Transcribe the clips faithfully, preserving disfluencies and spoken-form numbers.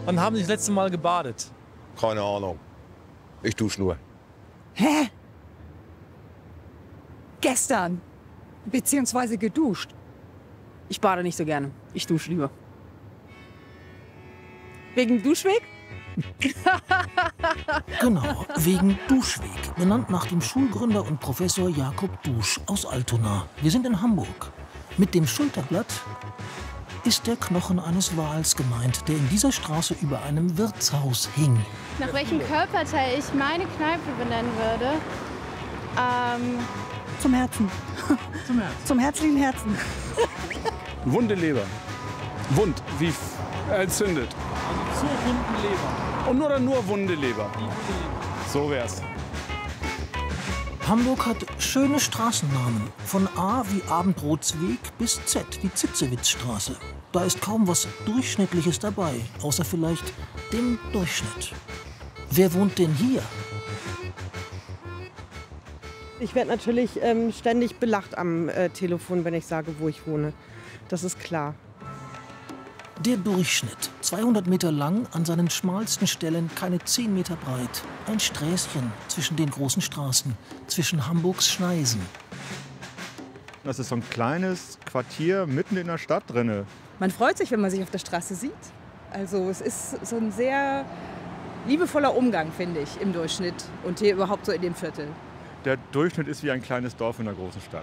Wann haben Sie das letzte Mal gebadet? Keine Ahnung. Ich dusche nur. Hä? Gestern. Beziehungsweise geduscht. Ich bade nicht so gerne. Ich dusche lieber. Wegen Duschweg? Genau, wegen Duschweg. Benannt nach dem Schulgründer und Professor Jakob Dusch aus Altona. Wir sind in Hamburg. Mit dem Schulterblatt ist der Knochen eines Wals gemeint, der in dieser Straße über einem Wirtshaus hing. Nach welchem Körperteil ich meine Kneipe benennen würde? Ähm, Zum Herzen. Zum Herzen. Zum herzlichen Herzen. Wunde Leber. Wund, wie entzündet. Also zur wunden Leber. Und nur nur Wunde Leber. So wär's. Hamburg hat schöne Straßennamen. Von A wie Abendrotsweg bis Z wie Zitzewitzstraße. Da ist kaum was Durchschnittliches dabei, außer vielleicht dem Durchschnitt. Wer wohnt denn hier? Ich werde natürlich ähm, ständig belacht am äh, Telefon, wenn ich sage, wo ich wohne. Das ist klar. Der Durchschnitt. zweihundert Meter lang, an seinen schmalsten Stellen keine zehn Meter breit. Ein Sträßchen zwischen den großen Straßen, zwischen Hamburgs Schneisen. Das ist so ein kleines Quartier mitten in der Stadt drinne. Man freut sich, wenn man sich auf der Straße sieht. Also es ist so ein sehr liebevoller Umgang, finde ich, im Durchschnitt und hier überhaupt so in dem Viertel. Der Durchschnitt ist wie ein kleines Dorf in einer großen Stadt.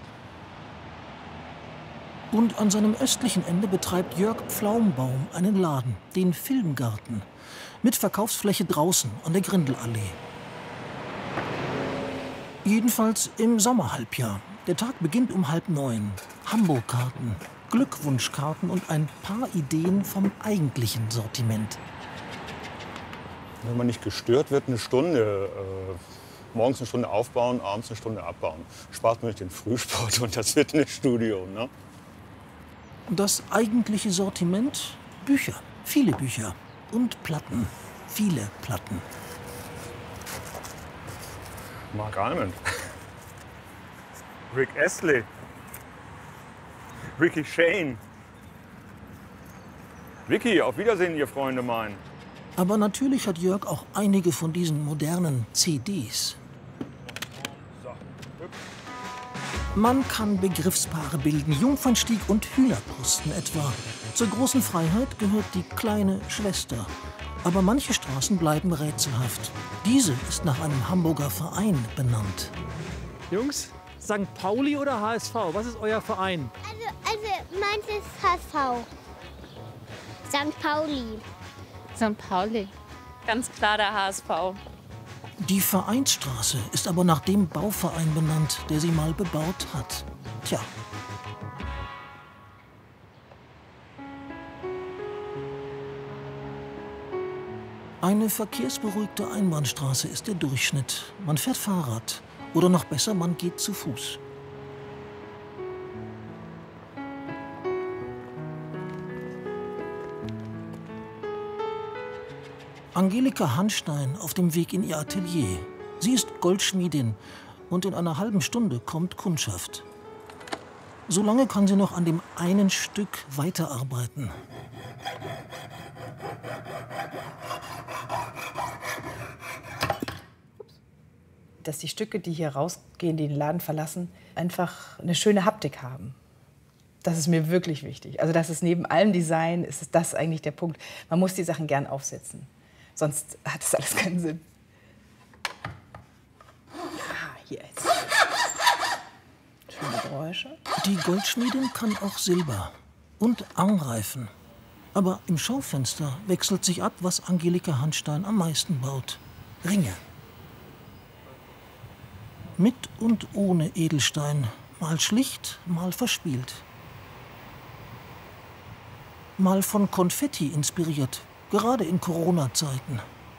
Und an seinem östlichen Ende betreibt Jörg Pflaumbaum einen Laden, den Filmgarten, mit Verkaufsfläche draußen an der Grindelallee. Jedenfalls im Sommerhalbjahr. Der Tag beginnt um halb neun. Hamburg-Karten, Glückwunschkarten und ein paar Ideen vom eigentlichen Sortiment. Wenn man nicht gestört wird, eine Stunde. Äh, morgens eine Stunde aufbauen, abends eine Stunde abbauen. Spart man nicht den Frühsport und das Fitnessstudio, ne? Das eigentliche Sortiment? Bücher. Viele Bücher. Und Platten. Viele Platten. Mark Almond. Rick Astley. Ricky Shane. Vicky, auf Wiedersehen, ihr Freunde mein. Aber natürlich hat Jörg auch einige von diesen modernen C Ds. Man kann Begriffspaare bilden, Jungfernstieg und Hühnerbrüsten etwa. Zur großen Freiheit gehört die kleine Schwester. Aber manche Straßen bleiben rätselhaft. Diese ist nach einem Hamburger Verein benannt. Jungs, Sankt Pauli oder H S V? Was ist euer Verein? Also, also meins ist H S V. Sankt Pauli. Sankt Pauli. Ganz klar der H S V. Die Vereinsstraße ist aber nach dem Bauverein benannt, der sie mal bebaut hat. Tja. Eine verkehrsberuhigte Einbahnstraße ist der Durchschnitt. Man fährt Fahrrad. Oder noch besser, man geht zu Fuß. Angelika Hanstein auf dem Weg in ihr Atelier. Sie ist Goldschmiedin und in einer halben Stunde kommt Kundschaft. Solange kann sie noch an dem einen Stück weiterarbeiten. Dass die Stücke, die hier rausgehen, die den Laden verlassen, einfach eine schöne Haptik haben. Das ist mir wirklich wichtig. Also das ist neben allem Design, ist das eigentlich der Punkt. Man muss die Sachen gern aufsetzen. Sonst hat das alles keinen Sinn. Ah, hier jetzt. Schöne Geräusche. Die Goldschmiedin kann auch Silber und Armreifen. Aber im Schaufenster wechselt sich ab, was Angelika Hanstein am meisten baut. Ringe. Mit und ohne Edelstein. Mal schlicht, mal verspielt. Mal von Konfetti inspiriert. Gerade in Corona-Zeiten.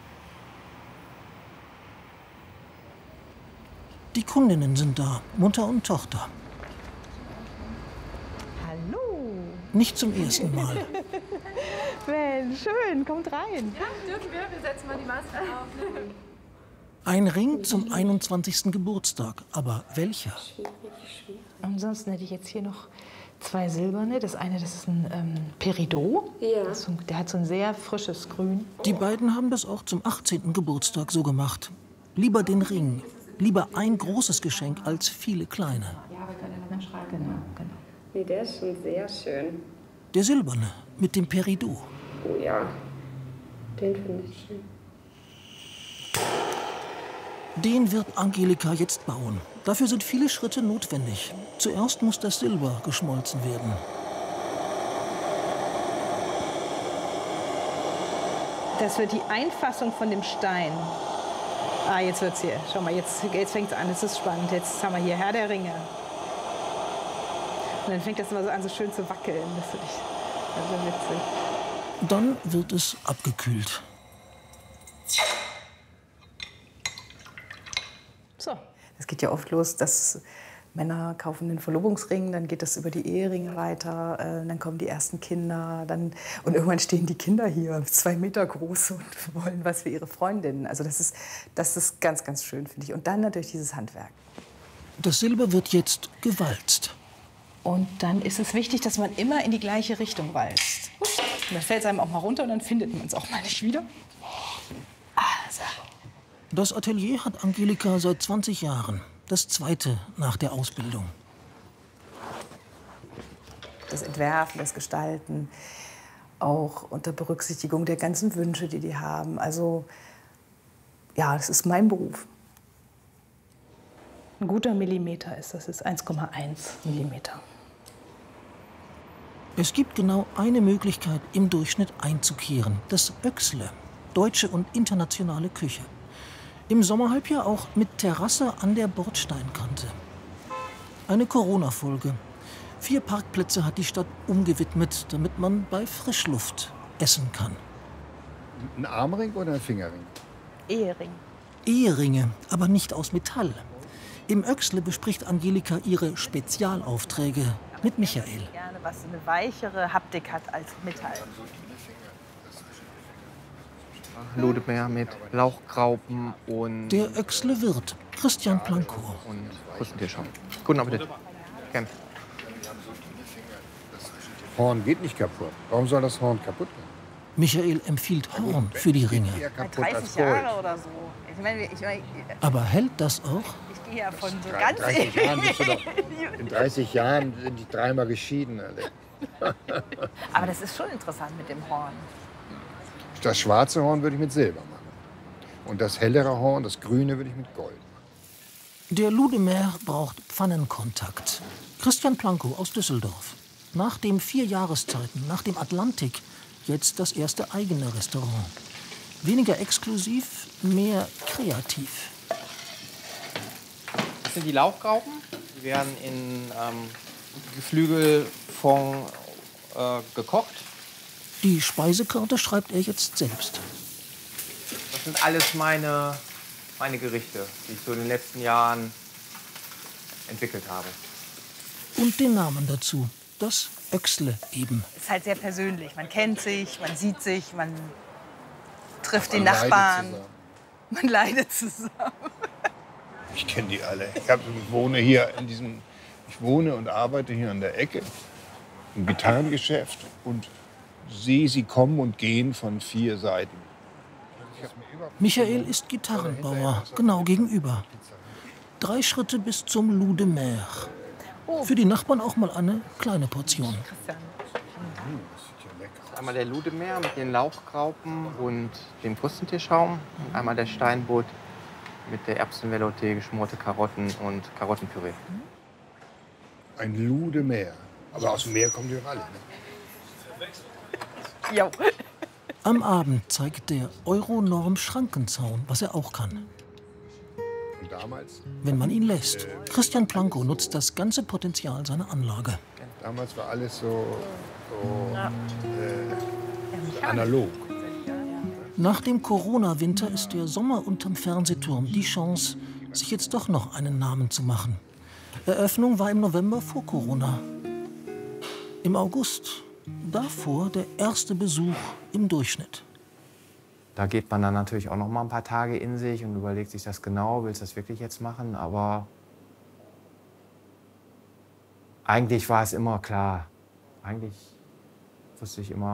Die Kundinnen sind da, Mutter und Tochter. Hallo. Nicht zum ersten Mal. Mensch, schön, kommt rein. Ja, dürfen wir. Wir setzen mal die Maske auf. Ein Ring zum einundzwanzigsten Geburtstag. Aber welcher? Ansonsten hätte ich jetzt hier noch zwei silberne. Das eine, das ist ein ähm, Peridot. Ja. Das ist so, der hat so ein sehr frisches Grün. Die beiden haben das auch zum achtzehnten Geburtstag so gemacht. Lieber den Ring, lieber ein großes Geschenk als viele kleine. Ja, wir können immer ganz schreiben. Genau, genau. Nee, der ist schon sehr schön. Der silberne mit dem Peridot. Oh ja, den finde ich schön. Den wird Angelika jetzt bauen. Dafür sind viele Schritte notwendig. Zuerst muss das Silber geschmolzen werden. Das wird die Einfassung von dem Stein. Ah, jetzt wird's hier. Schau mal, jetzt, jetzt fängt es an. Es ist spannend. Jetzt haben wir hier Herr der Ringe. Und dann fängt das immer so an, so schön zu wackeln. Das finde ich also witzig. Dann wird es abgekühlt. So. Es geht ja oft los, dass Männer kaufen den Verlobungsring, dann geht das über die Eheringe weiter, äh, dann kommen die ersten Kinder, dann, und irgendwann stehen die Kinder hier, zwei Meter groß, und wollen was für ihre Freundinnen. Also das ist, das ist ganz, ganz schön, finde ich. Und dann natürlich dieses Handwerk. Das Silber wird jetzt gewalzt. Und dann ist es wichtig, dass man immer in die gleiche Richtung walzt. Ups. Und dann fällt es einem auch mal runter und dann findet man es auch mal nicht wieder. Also. Das Atelier hat Angelika seit zwanzig Jahren. Das zweite nach der Ausbildung. Das Entwerfen, das Gestalten, auch unter Berücksichtigung der ganzen Wünsche, die die haben. Also, ja, das ist mein Beruf. Ein guter Millimeter ist das, ist eins Komma eins Millimeter. Es gibt genau eine Möglichkeit, im Durchschnitt einzukehren. Das Öxle, deutsche und internationale Küche. Im Sommerhalbjahr auch mit Terrasse an der Bordsteinkante. Eine Corona-Folge. Vier Parkplätze hat die Stadt umgewidmet, damit man bei Frischluft essen kann. Ein Armring oder ein Fingerring? Ehering. Eheringe, aber nicht aus Metall. Im Öxle bespricht Angelika ihre Spezialaufträge mit Michael. Gerne, was eine weichere Haptik hat als Metall. Ludemeer mit Lauchgraupen und... Der Öxle-Wirt, Christian Plankow. Und Brustentierschaum. Guten Appetit. Gerne. Horn geht nicht kaputt. Warum soll das Horn kaputt gehen? Michael empfiehlt Horn für die Ringe. dreißig Jahre oder so. Ich meine, ich meine, Aber hält das auch? ich gehe ja von so ganz dreißig Jahren bist du doch, in dreißig Jahren sind die dreimal geschieden. Alle. Aber das ist schon interessant mit dem Horn. Das schwarze Horn würde ich mit Silber machen. Und das hellere Horn, das grüne, würde ich mit Gold machen. Der Ludemeer braucht Pfannenkontakt. Christian Plankow aus Düsseldorf. Nach den vier Jahreszeiten, nach dem Atlantik, jetzt das erste eigene Restaurant. Weniger exklusiv, mehr kreativ. Das sind die Lauchgraupen. Die werden in ähm, Geflügelfond äh, gekocht. Die Speisekarte schreibt er jetzt selbst. Das sind alles meine, meine Gerichte, die ich so in den letzten Jahren entwickelt habe. Und den Namen dazu. Das Öxle eben. Ist halt sehr persönlich. Man kennt sich, man sieht sich, man trifft Man die leidet Nachbarn. zusammen. Man leidet zusammen. Ich kenne die alle. Ich, hab, ich wohne hier in diesem, ich wohne und arbeite hier an der Ecke im Gitarrengeschäft und sehe sie kommen und gehen von vier Seiten. Michael ist Gitarrenbauer, genau gegenüber. Drei Schritte bis zum Ludemeer. Für die Nachbarn auch mal eine kleine Portion. Einmal der Ludemeer mit den Lauchgraupen und dem Brustentierschaum. Und einmal der Steinbutt mit der Erbsenvelouté, geschmorte Karotten und Karottenpüree. Ein Ludemeer. Aber aus dem Meer kommen die doch alle. Ne? Jo. Am Abend zeigt der Euronorm-Schrankenzaun, was er auch kann. Und damals? Wenn man ihn lässt. Christian Plankow nutzt das ganze Potenzial seiner Anlage. Damals war alles so, so Ja. äh, analog. Nach dem Corona-Winter ist der Sommer unterm Fernsehturm die Chance, sich jetzt doch noch einen Namen zu machen. Eröffnung war im November vor Corona. Im August, davor der erste Besuch im Durchschnitt. Da geht man dann natürlich auch noch mal ein paar Tage in sich und überlegt sich das genau, willst du das wirklich jetzt machen? Aber Eigentlich war es immer klar. Eigentlich wusste ich immer,